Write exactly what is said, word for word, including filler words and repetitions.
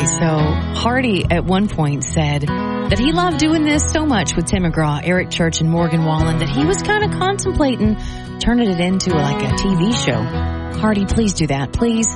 So Hardy at one point said that he loved doing this so much with Tim McGraw, Eric Church, and Morgan Wallen that he was kind of contemplating turning it into like a T V show. Hardy, please do that, please.